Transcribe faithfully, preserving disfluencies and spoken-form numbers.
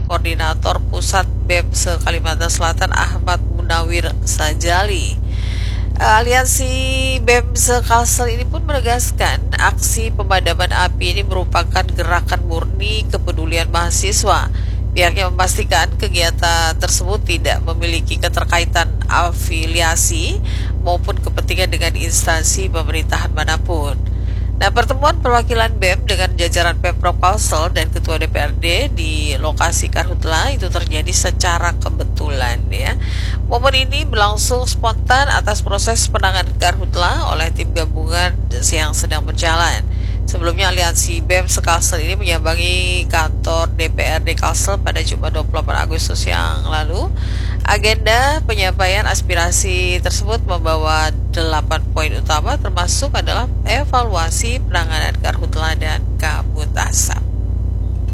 Koordinator Pusat B E M se Kalimantan Selatan Ahmad Munawir Sajali. Aliansi B E M se Kalsel ini pun menegaskan aksi pemadaman api ini merupakan gerakan murni kepedulian mahasiswa. Pihaknya memastikan kegiatan tersebut tidak memiliki keterkaitan afiliasi maupun kepentingan dengan instansi pemerintahan manapun. Nah, pertemuan perwakilan B E M dengan jajaran Pemprov Kalsel dan Ketua D P R D di lokasi Karhutla itu terjadi secara kebetulan ya. Momen ini berlangsung spontan atas proses penanganan Karhutla oleh tim gabungan yang sedang berjalan. Sebelumnya Aliansi B E M se-Kalsel ini menyambangi kantor D P R D Kalsel pada Jumat dua puluh delapan Agustus yang lalu. Agenda penyampaian aspirasi tersebut membawa delapan poin utama termasuk adalah evaluasi penanganan karhutla dan kabut asap.